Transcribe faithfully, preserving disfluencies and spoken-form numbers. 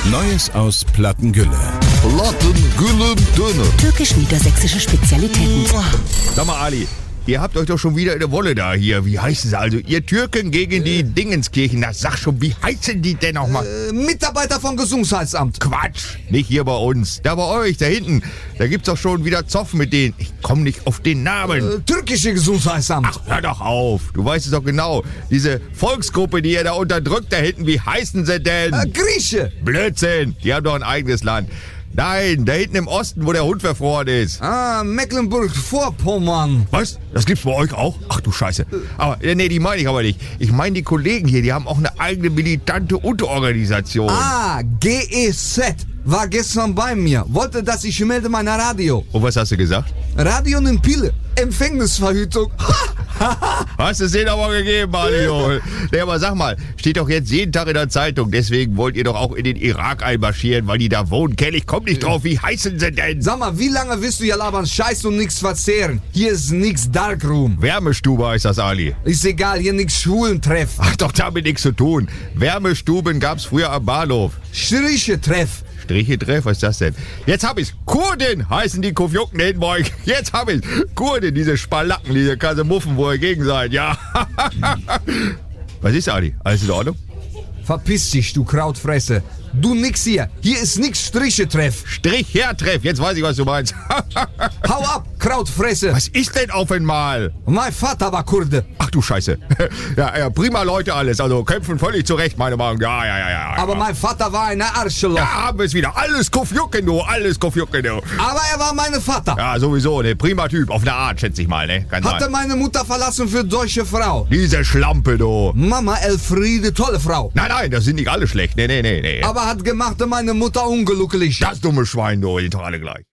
Neues aus Plattengülle. Plattengülle Döner. Türkisch-niedersächsische Spezialitäten. Sag mal, Ali, ihr habt euch doch schon wieder in der Wolle da hier. Wie heißen sie also? Ihr Türken gegen die Dingenskirchen. Na, sag schon, wie heißen die denn nochmal? Äh, Mitarbeiter vom Gesundheitsamt. Quatsch, nicht hier bei uns. Da bei euch, da hinten. Da gibt's doch schon wieder Zoff mit denen. Ich komm nicht auf den Namen. Äh, türkische Gesundheitsamt. Ach, hör doch auf. Du weißt es doch genau. Diese Volksgruppe, die ihr da unterdrückt da hinten, wie heißen sie denn? Äh, Grieche. Blödsinn, die haben doch ein eigenes Land. Nein, da hinten im Osten, wo der Hund verfroren ist. Ah, Mecklenburg-Vorpommern. Was? Das gibt's bei euch auch? Ach du Scheiße. Aber, äh, nee, die meine ich aber nicht. Ich meine die Kollegen hier, die haben auch eine eigene militante Unterorganisation. Ah, G E Z. War gestern bei mir. Wollte, dass ich melde mein Radio. Und was hast du gesagt? Radio in Pille. Empfängnisverhütung. Hast du es denen aber gegeben, Mario? Nee, aber sag mal, steht doch jetzt jeden Tag in der Zeitung. Deswegen wollt ihr doch auch in den Irak einmarschieren, weil die da wohnen. Kelly, ich komm nicht drauf. Wie heißen sie denn? Sag mal, wie lange willst du hier labern? Scheiß und nix verzehren. Hier ist nix Darkroom. Wärmestube heißt das, Ali. Ist egal, hier nix Schwulentreff. Hat doch damit nichts zu tun. Wärmestuben gab's früher am Bahnhof. Striche-Treff. Striche-Treff, was ist das denn? Jetzt hab ich's. Kurden heißen die Kufjucken hinten bei euch. Jetzt hab ich's. Kurden, diese Spalacken, diese Kasemuffen, wo ihr gegen seid. Ja. Was ist, Ali? Alles in Ordnung? Verpiss dich, du Krautfresse. Du nix hier. Hier ist nix Striche-Treff. Strich-Her-Treff. Jetzt weiß ich, was du meinst. Hau ab, Krautfresse. Was ist denn auf einmal? Mein Vater war Kurde. Ach du Scheiße. Ja, ja, prima Leute alles. Also kämpfen völlig zurecht, meine Meinung. Ja, ja, ja, ja. Aber mein Vater war ein Arschloch. Ja, haben wir es wieder. Alles Kufjucken, du. Alles Kufjucken, du. Aber er war mein Vater. Ja, sowieso. Ne, prima Typ. Auf eine Art, schätze ich mal, ne? Kann Hatte sein. meine Mutter verlassen für deutsche Frau. Diese Schlampe, du. Mama Elfriede, tolle Frau. Nein, nein, das sind nicht alle schlecht. Nee, nee, nee, nee. Aber hat gemacht meine Mutter unglücklich. Das dumme Schwein, du. Die sind doch alle gleich.